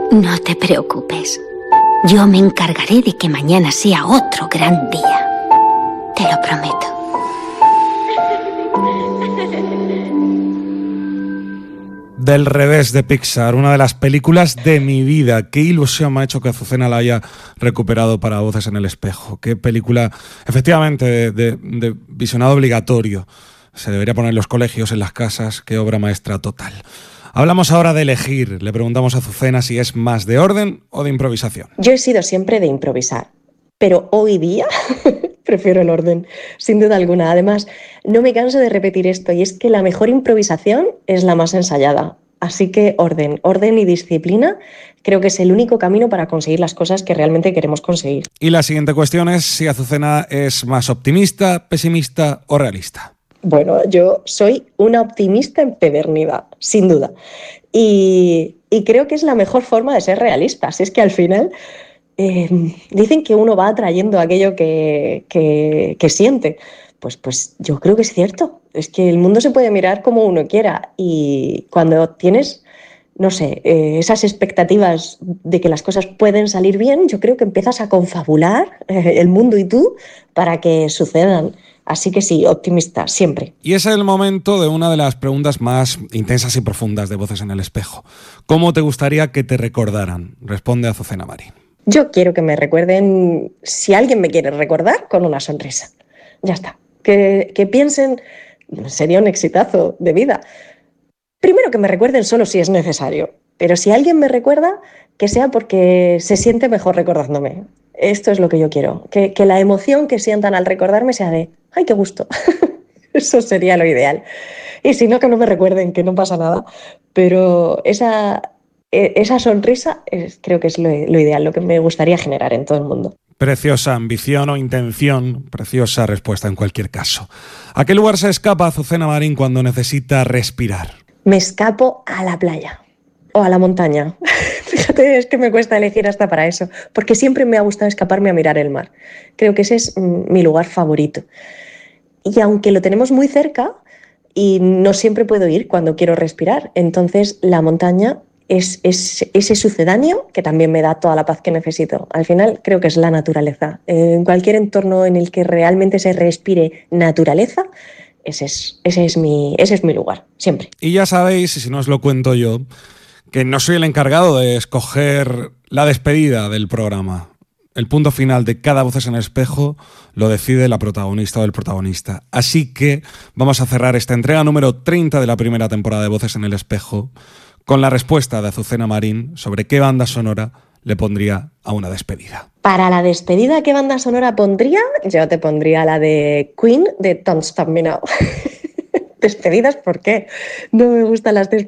No te preocupes. Yo me encargaré de que mañana sea otro gran día. Te lo prometo. Del revés de Pixar, una de las películas de mi vida. Qué ilusión me ha hecho que Azucena la haya recuperado para Voces en el espejo. Qué película, efectivamente, de visionado obligatorio. Se debería poner en los colegios, en las casas. Qué obra maestra total. Hablamos ahora de elegir. Le preguntamos a Azucena si es más de orden o de improvisación. Yo he sido siempre de improvisar, pero hoy día prefiero el orden, sin duda alguna. Además, no me canso de repetir esto, y es que la mejor improvisación es la más ensayada. Así que orden y disciplina creo que es el único camino para conseguir las cosas que realmente queremos conseguir. Y la siguiente cuestión es si Azucena es más optimista, pesimista o realista. Bueno, yo soy una optimista empedernida, sin duda. Y creo que es la mejor forma de ser realista. Si es que al final dicen que uno va atrayendo aquello que siente. Pues yo creo que es cierto. Es que el mundo se puede mirar como uno quiera. Y cuando tienes, no sé, esas expectativas de que las cosas pueden salir bien, yo creo que empiezas a confabular el mundo y tú para que sucedan. Así que sí, optimista, siempre. Y es el momento de una de las preguntas más intensas y profundas de Voces en el espejo. ¿Cómo te gustaría que te recordaran? Responde Azucena Marín. Yo quiero que me recuerden, si alguien me quiere recordar, con una sonrisa. Ya está. Que piensen, sería un exitazo de vida. Primero que me recuerden solo si es necesario, pero si alguien me recuerda, que sea porque se siente mejor recordándome. Esto es lo que yo quiero, que la emoción que sientan al recordarme sea de ¡ay, qué gusto! Eso sería lo ideal. Y si no, que no me recuerden, que no pasa nada. Pero esa sonrisa creo que es lo ideal, lo que me gustaría generar en todo el mundo. Preciosa ambición o intención, preciosa respuesta en cualquier caso. ¿A qué lugar se escapa Azucena Marín cuando necesita respirar? Me escapo a la playa o a la montaña. Fíjate, es que me cuesta elegir hasta para eso, porque siempre me ha gustado escaparme a mirar el mar. Creo que ese es mi lugar favorito. Y aunque lo tenemos muy cerca, y no siempre puedo ir cuando quiero respirar, entonces la montaña es ese sucedáneo que también me da toda la paz que necesito. Al final creo que es la naturaleza. En cualquier entorno en el que realmente se respire naturaleza, ese es mi lugar, siempre. Y ya sabéis, y si no os lo cuento yo, que no soy el encargado de escoger la despedida del programa. El punto final de cada Voces en el espejo lo decide la protagonista o el protagonista. Así que vamos a cerrar esta entrega número 30 de la primera temporada de Voces en el espejo con la respuesta de Azucena Marín sobre qué banda sonora le pondría a una despedida. Para la despedida, ¿qué banda sonora pondría? Yo te pondría la de Queen, de Don't Stop Me Now. ¿Despedidas por qué? No me gustan las despedidas.